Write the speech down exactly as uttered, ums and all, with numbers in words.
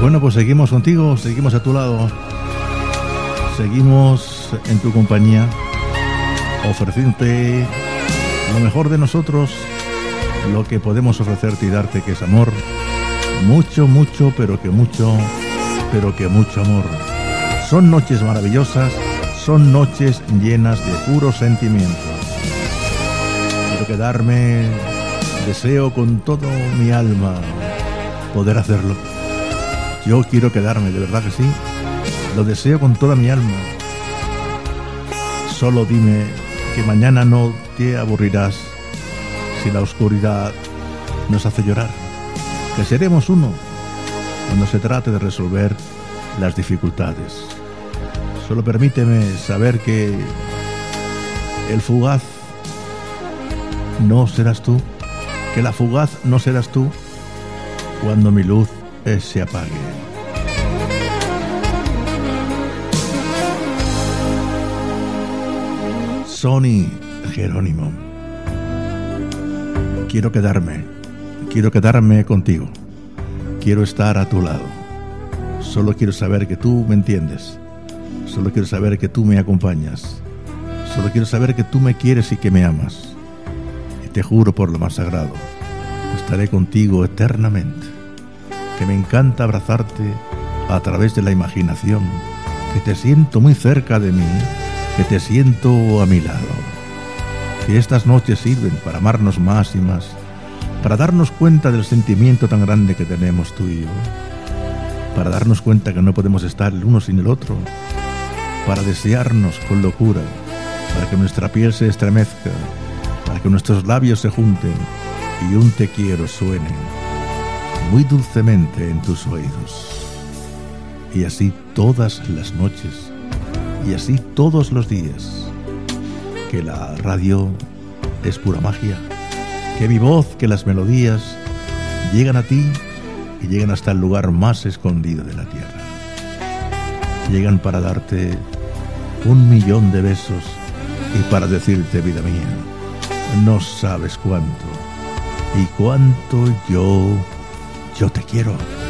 Bueno, pues seguimos contigo, seguimos a tu lado, seguimos en tu compañía, ofreciéndote lo mejor de nosotros, lo que podemos ofrecerte y darte, que es amor, mucho, mucho, pero que mucho, pero que mucho amor. Son noches maravillosas, son noches llenas de puro sentimiento. Quiero quedarme, deseo con todo mi alma poder hacerlo. Yo quiero quedarme, de verdad que sí. Lo deseo con toda mi alma. Solo dime que mañana no te aburrirás si la oscuridad nos hace llorar. Que seremos uno cuando se trate de resolver las dificultades. Solo permíteme saber que el fugaz no serás tú, que la fugaz no serás tú cuando mi luz se apague. Sonny Jerónimo. Quiero quedarme, quiero quedarme contigo. Quiero estar a tu lado. Solo quiero saber que tú me entiendes. Solo quiero saber que tú me acompañas. Solo quiero saber que tú me quieres y que me amas. Y te juro por lo más sagrado, estaré contigo eternamente. Que me encanta abrazarte a través de la imaginación, que te siento muy cerca de mí, que te siento a mi lado. Que estas noches sirven para amarnos más y más, para darnos cuenta del sentimiento tan grande que tenemos tú y yo, para darnos cuenta que no podemos estar el uno sin el otro, para desearnos con locura, para que nuestra piel se estremezca, para que nuestros labios se junten y un te quiero suene muy dulcemente en tus oídos. Y así todas las noches, y así todos los días. Que la radio es pura magia, que mi voz, que las melodías llegan a ti y llegan hasta el lugar más escondido de la tierra. Llegan para darte un millón de besos y para decirte, vida mía, no sabes cuánto y cuánto yo Yo te quiero.